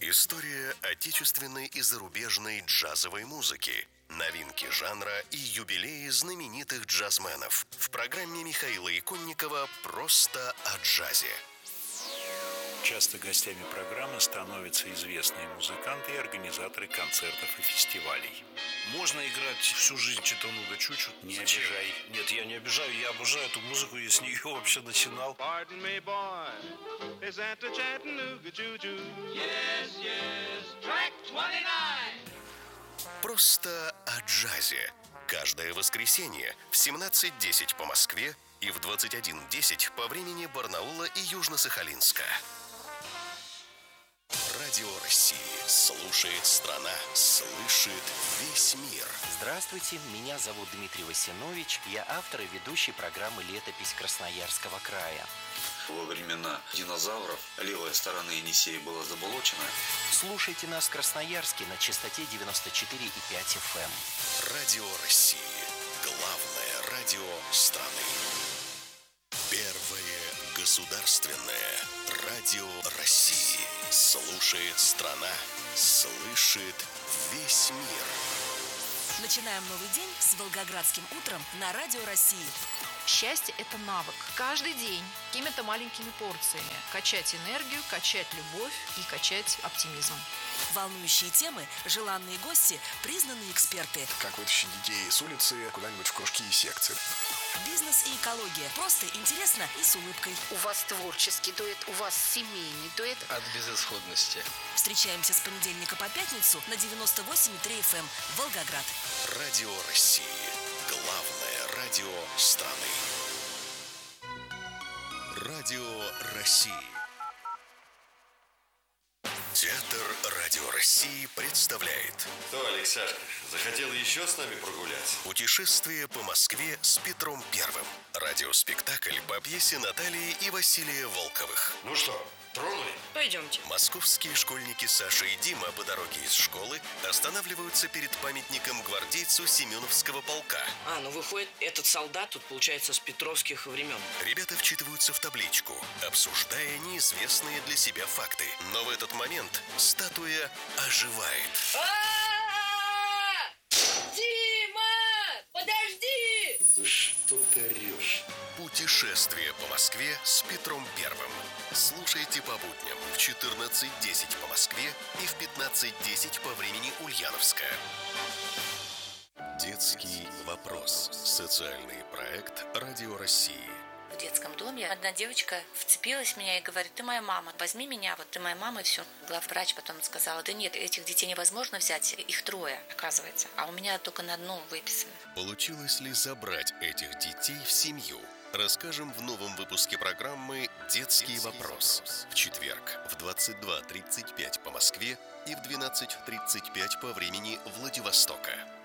История отечественной и зарубежной джазовой музыки, новинки жанра и юбилеи знаменитых джазменов в программе Михаила Иконникова «Просто о джазе». Часто гостями программы становятся известные музыканты и организаторы концертов и фестивалей. Можно играть всю жизнь Читануга Чучу. Не обижай. Нет, я не обижаю, я обожаю эту музыку, я с нее вообще начинал. «Просто о джазе». Каждое воскресенье в 17:10 по Москве и в 21:10 по времени Барнаула и Южно-Сахалинска. Радио России. Слушает страна, слышит весь мир. Здравствуйте, меня зовут Дмитрий Васинович. Я автор и ведущий программы «Летопись Красноярского края». Во времена динозавров левая сторона Енисея была заболочена. Слушайте нас в Красноярске на частоте 94,5 FM. Радио России. Главное радио страны. Первое государственное радио России. Слушает страна, слышит весь мир. Начинаем новый день с Волгоградским утром на Радио России. Счастье – это навык. Каждый день какими-то маленькими порциями качать энергию, качать любовь и качать оптимизм. Волнующие темы, желанные гости, признанные эксперты. Как вытащить детей с улицы куда-нибудь в кружки и секции. Бизнес и экология. Просто интересно и с улыбкой. У вас творческий дуэт, у вас семейный дуэт. От безысходности. Встречаемся с понедельника по пятницу на 98,3 FM Волгоград. Радио России. Главное радио страны. Радио России. Театр Радио России представляет. Что, Алексашка, захотел еще с нами прогуляться? Путешествие по Москве с Петром Первым. Радиоспектакль по пьесе Натальи и Василия Волковых. Ну что, тронули? Пойдемте. Московские школьники Саша и Дима по дороге из школы останавливаются перед памятником гвардейцу Семеновского полка. Ну выходит, этот солдат тут, получается, с петровских времен. Ребята вчитываются в табличку, обсуждая неизвестные для себя факты. Но в этот момент статуя оживает. Дима! Подожди! Ну что ты орешь? Путешествие по Москве с Петром Первым. Слушайте по будням в 14:10 по Москве и в 15:10 по времени Ульяновска. Детский вопрос. Социальный проект Радио России. В детском доме одна девочка вцепилась в меня и говорит: ты моя мама, возьми меня, вот ты моя мама, и все. Главврач потом сказала: да нет, этих детей невозможно взять, их 3, оказывается, а у меня только на одну выписано. Получилось ли забрать этих детей в семью? Расскажем в новом выпуске программы «Детский вопрос» в четверг в 22:35 по Москве и в 12:35 по времени Владивостока.